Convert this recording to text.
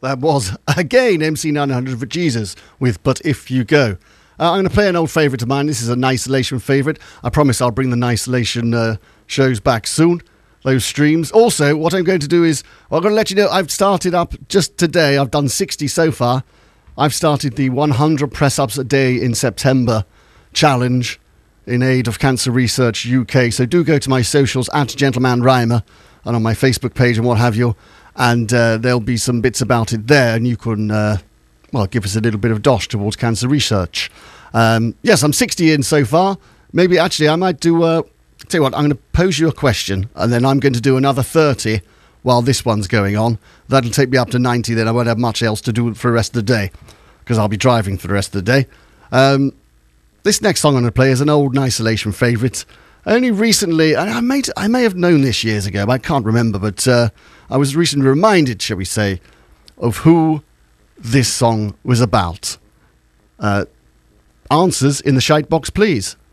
That was, again, MC900 for Jesus with But If You Go. I'm going to play an old favourite of mine. This is a Nisolation favourite. I promise I'll bring the Nisolation shows back soon, those streams. Also, what I'm going to do is, I'm going to let you know I've started up just today. I've done 60 so far. I've started the 100 press-ups a day in September challenge in aid of Cancer Research UK. So do go to my socials, @GentlemanRhymer, and on my Facebook page and what have you. And there'll be some bits about it there, and you can, give us a little bit of dosh towards cancer research. Yes, I'm 60 in so far. Maybe, actually, I might do, tell you what, I'm going to pose you a question, and then I'm going to do another 30 while this one's going on. That'll take me up to 90, then I won't have much else to do for the rest of the day, because I'll be driving for the rest of the day. This next song I'm going to play is an old Nisolation favourite. Only recently, and I may have known this years ago, but I can't remember, but I was recently reminded, shall we say, of who this song was about. Answers in the shite box, please.